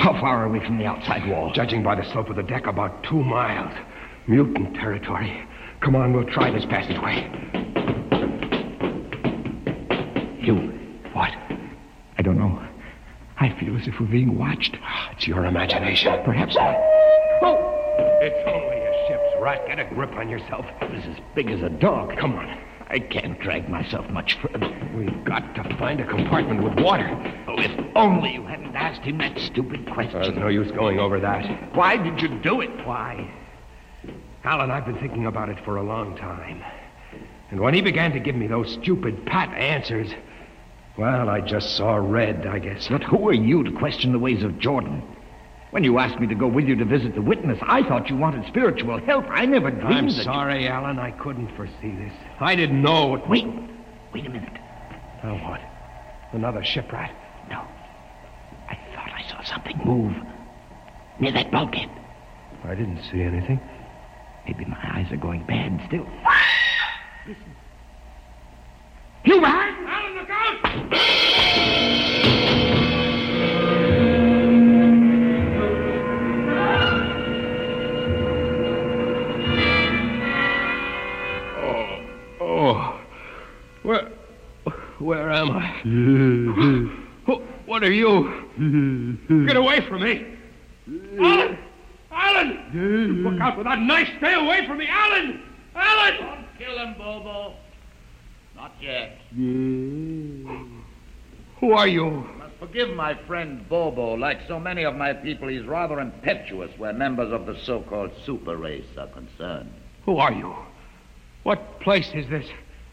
How far are we from the outside wall? Judging by the slope of the deck, about 2 miles. Mutant territory. Come on, we'll try this passageway. You. What? I don't know. I feel as if we're being watched. It's your imagination. Perhaps not. Oh! It's only a ship's rat. Get a grip on yourself. It's as big as a dog. Come on. I can't drag myself much further. We've got to find a compartment with water. Oh, if only you hadn't asked him that stupid question. There's no use going over that. Why did you do it? Why? Alan, I've been thinking about it for a long time. And when he began to give me those stupid pat answers, well, I just saw red, I guess. But who are you to question the ways of Jordan? When you asked me to go with you to visit the witness, I thought you wanted spiritual help. I never dreamed I'm that sorry, Alan. I couldn't foresee this. I didn't know. Wait a minute. Now what? Another shipwright? No. I thought I saw something move near that bulkhead. I didn't see anything. Maybe my eyes are going bad still. Listen. You behind? Alan, look out! Where am I? What are you? Get away from me! Alan! Alan! Look out with that knife! Stay away from me! Alan! Alan! Don't kill him, Bobo. Not yet. Who are you? You must forgive my friend Bobo. Like so many of my people, he's rather impetuous where members of the so-called super race are concerned. Who are you? What place is this?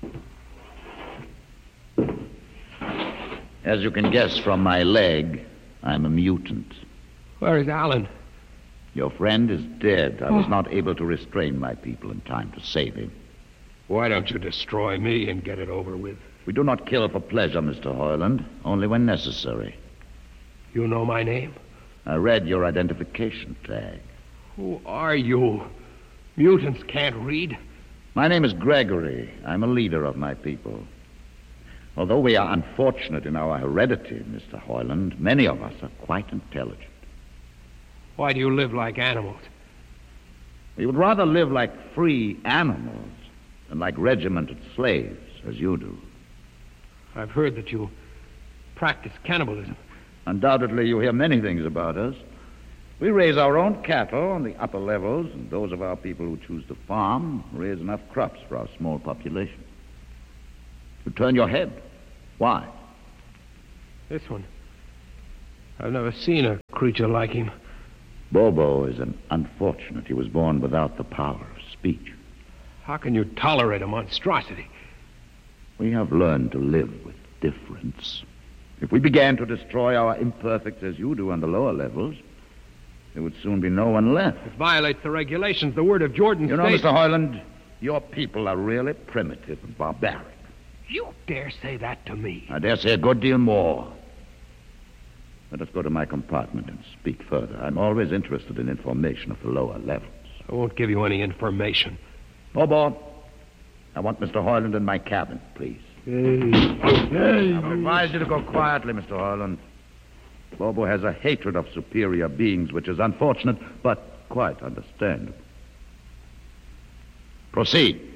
As you can guess from my leg, I'm a mutant. Where is Alan? Your friend is dead. I was not able to restrain my people in time to save him. Why don't you destroy me and get it over with? We do not kill for pleasure, Mr. Hoyland, only when necessary. You know my name? I read your identification tag. Who are you? Mutants can't read. My name is Gregory. I'm a leader of my people. Although we are unfortunate in our heredity, Mr. Hoyland, many of us are quite intelligent. Why do you live like animals? We would rather live like free animals than like regimented slaves, as you do. I've heard that you practice cannibalism. Undoubtedly, you hear many things about us. We raise our own cattle on the upper levels, and those of our people who choose to farm raise enough crops for our small population. You turn your head. Why? This one. I've never seen a creature like him. Bobo is an unfortunate. He was born without the power of speech. How can you tolerate a monstrosity? We have learned to live with difference. If we began to destroy our imperfects as you do on the lower levels, there would soon be no one left. It violates the regulations. The word of Jordan You know, states... Mr. Hoyland, your people are really primitive and barbaric. You dare say that to me? I dare say a good deal more. Let us go to my compartment and speak further. I'm always interested in information of the lower levels. I won't give you any information. Bobo, I want Mr. Hoyland in my cabin, please. I would advise you to go quietly, Mr. Hoyland. Bobo has a hatred of superior beings, which is unfortunate, but quite understandable. Proceed.